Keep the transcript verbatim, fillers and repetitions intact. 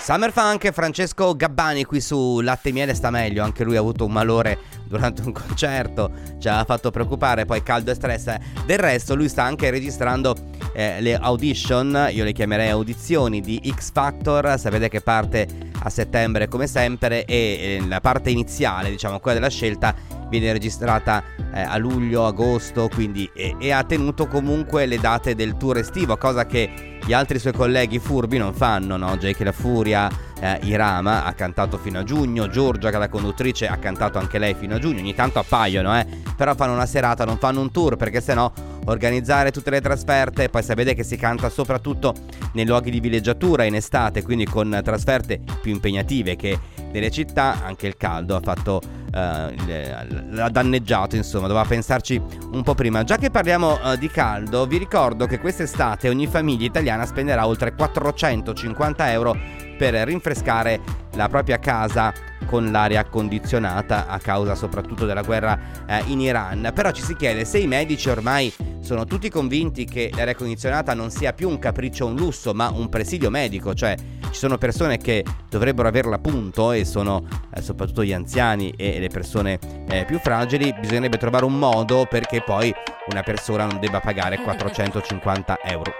Summer Funk, Francesco Gabbani qui su Latte e Miele sta meglio, anche lui ha avuto un malore durante un concerto, ci ha fatto preoccupare, poi caldo e stress. Del resto lui sta anche registrando eh, le audition, io le chiamerei audizioni di X Factor, sapete che parte a settembre come sempre e eh, la parte iniziale, diciamo quella della scelta, viene registrata eh, a luglio, agosto, quindi e, e ha tenuto comunque le date del tour estivo, cosa che gli altri suoi colleghi furbi non fanno, no? Jake La Furia, eh, Irama ha cantato fino a giugno, Giorgia che è la conduttrice ha cantato anche lei fino a giugno, ogni tanto appaiono, eh, però fanno una serata, non fanno un tour, perché sennò organizzare tutte le trasferte, poi sapete che si canta soprattutto nei luoghi di villeggiatura in estate, quindi con trasferte più impegnative che nelle città, anche il caldo ha fatto uh, l'ha danneggiato, insomma doveva pensarci un po' prima. Già che parliamo uh, di caldo, vi ricordo che quest'estate ogni famiglia italiana spenderà oltre quattrocentocinquanta euro per rinfrescare la propria casa con l'aria condizionata a causa soprattutto della guerra eh, in Iran. Però ci si chiede se i medici ormai sono tutti convinti che l'aria condizionata non sia più un capriccio o un lusso, ma un presidio medico, cioè ci sono persone che dovrebbero averla appunto e sono eh, soprattutto gli anziani e le persone eh, più fragili. Bisognerebbe trovare un modo perché poi una persona non debba pagare quattrocentocinquanta euro.